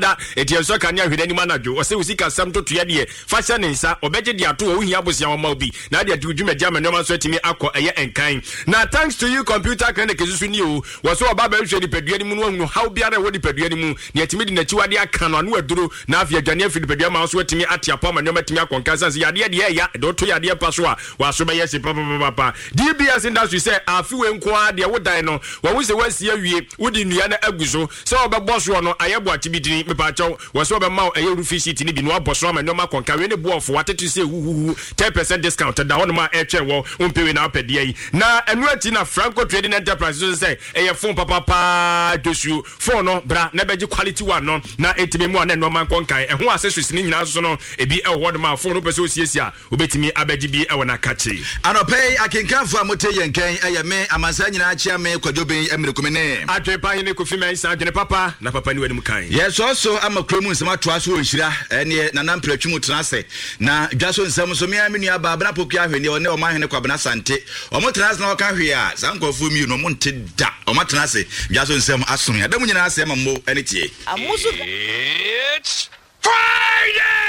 da etienso kanya hwede ni manajo o se usika sam to tuya de fashion nsa obeje de ato wo hia bosia wo maobi na de adwuma jama no so atimi akọ eye enkan na thanks to you computer clinic susu ni o wo so oba ba hwe di padua ni mu no how biara wo di padua ni mu ne atimi di nachiwade aka no anu aduro na afia adwane afi di padua ma so atimi atiapa ma no matimi akonka sanse yade de ya do to yade pa so a wa so be yesi papa DBS industry say afiwe nko a de wo dan no wo se wasi awie wodi nnua na aguso so obebo so no ayebo atibidini mepa chaw wo so be ma eye rufi sheet ni bi no aboso ma no ma konka we ne bo of watete say 10% discount da hono ma eche wo umpewe na apede yi na enu ati na Franco Trading Enterprise so say eye phone papa dosu phone no bra na beji quality one no na etime mu na no ma konka ho accessories ni nyina so no ebi e ho ma phone no pese osiesia obetimi abeji bi e wona kachi anopay akenkanfo amote yenkan eye me amansa nyina achia me kwadoben emrekomene atwepa hene kofi men sa adwene papa na papa ni wani kan yes also amakromu nsema toa so onhira ene na nampratwum tenase na dwaso nsem so me amenu aba abna pokua hwene one o ma hene kwabna sante o mo tenase na o kan hwe a sankofo mi no mo nte da o ma tenase dwaso nsem aso ya da mu nyina asem mo ene tie It's Friday!